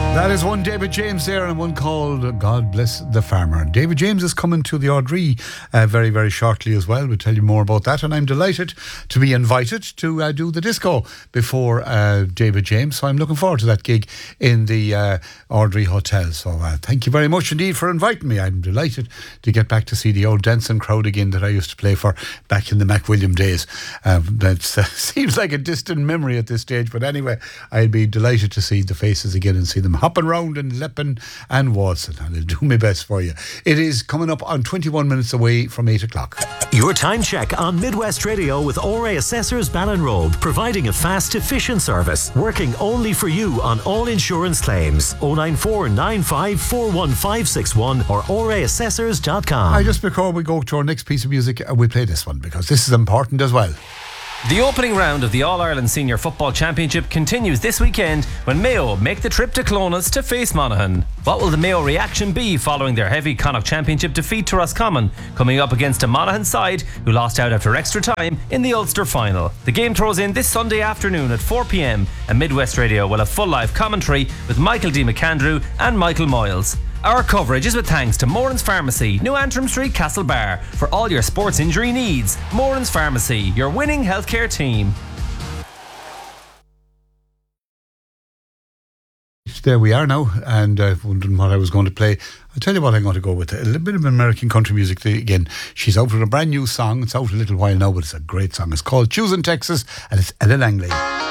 That is one David James there and one called God Bless the Farmer. David James is coming to the Ardree very, very shortly as well. We'll tell you more about that, and I'm delighted to be invited to do the disco before David James. So I'm looking forward to that gig in the Ardree Hotel. So thank you very much indeed for inviting me. I'm delighted to get back to see the old dancing crowd again that I used to play for back in the MacWilliam days. That seems like a distant memory at this stage, but anyway, I'll be delighted to see the faces again and see them hopping round and leaping and waltzing, and I'll do my best for you. It is coming up on 21 minutes away from 8 o'clock. Your time check on Midwest Radio with ORA Assessors Ballinrobe, providing a fast, efficient service, working only for you on all insurance claims. 094 95 41561 or oraassessors.com. Just before we go to our next piece of music, we play this one because this is important as well. The opening round of the All-Ireland Senior Football Championship continues this weekend when Mayo make the trip to Clones to face Monaghan. What will the Mayo reaction be following their heavy Connacht Championship defeat to Roscommon, coming up against a Monaghan side who lost out after extra time in the Ulster final? The game throws in this Sunday afternoon at 4 p.m. and Midwest Radio will have full live commentary with Michael D. McAndrew and Michael Moyles. Our coverage is with thanks to Moran's Pharmacy, New Antrim Street, Castlebar. For all your sports injury needs, Moran's Pharmacy, your winning healthcare team. There we are now, and wondering what I was going to play. I'll tell you what I'm going to go with. A little bit of American country music again. She's out with a brand new song. It's out a little while now, but it's a great song. It's called Choosing Texas, and it's Ella Langley.